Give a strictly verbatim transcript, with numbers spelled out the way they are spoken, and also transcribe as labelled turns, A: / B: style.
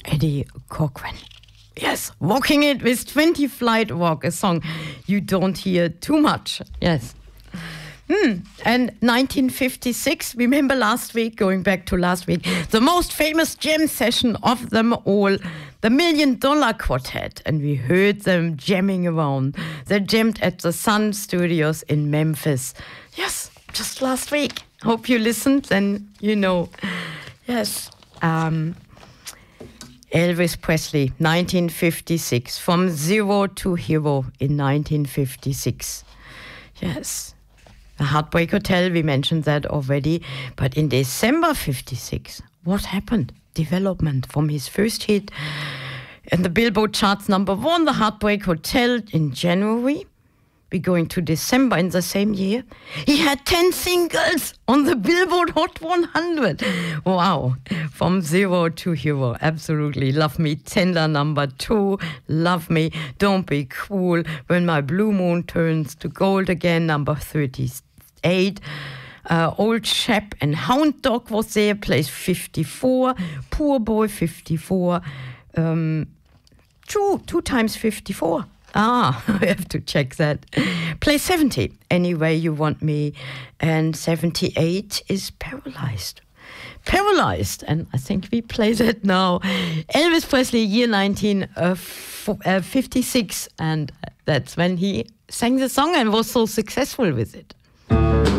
A: Eddie Cochran. Yes, Walking It with twenty Flight Walk, a song you don't hear too much. Yes. Hmm. And nineteen fifty-six, remember last week, going back to last week, the most famous jam session of them all, the Million Dollar Quartet. And we heard them jamming around. They jammed at the Sun Studios in Memphis. Yes, just last week. Hope you listened, then you know. Yes. Um, Elvis Presley, nineteen fifty-six, from zero to hero in nineteen fifty-six. Yes, the Heartbreak Hotel, we mentioned that already. But in December fifty-six, what happened? Development from his first hit in the Billboard charts, number one, the Heartbreak Hotel in January. We're going to December in the same year. He had ten singles on the Billboard Hot one hundred. Wow. From zero to hero. Absolutely. Love Me Tender, number two. Love Me. Don't Be Cruel. When My Blue Moon Turns to Gold Again, number thirty-eight. Uh, Old Chap and Hound Dog was there, place fifty-four. Poor Boy, fifty-four. Um, two, two times fifty-four. Ah, I have to check that. Play seventy, Anyway You Want Me. And seventy-eight is Paralyzed. Paralyzed, and I think we play that now. Elvis Presley, year nineteen fifty-six, and that's when he sang the song and was so successful with it.